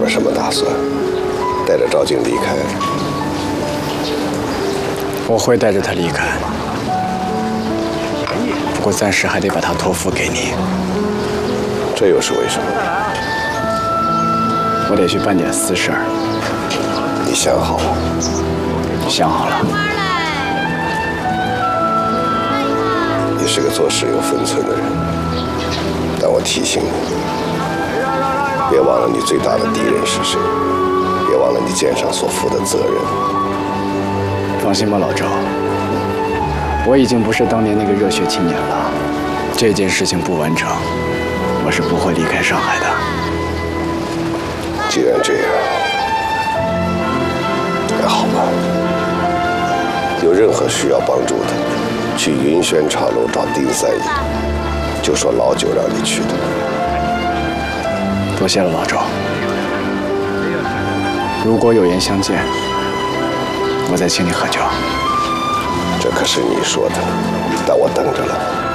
了什么打算？带着赵静离开？ 我会带着他离开，不过暂时还得把他托付给你。 这又是为什么？ 我得去办点私事儿。 你想好了？ 想好了。 你是个做事有分寸的人，但我提醒你，别忘了你最大的敌人是谁，别忘了你肩上所负的责任。 放心吧，老周，我已经不是当年那个热血青年了。这件事情不完成，我是不会离开上海的。 既然这样，那好吧。有任何需要帮助的，去云轩茶楼找丁三姨，就说老九让你去的。 多谢了，老周。如果有缘相见，我再请你喝酒。 这可是你说的，但我等着了。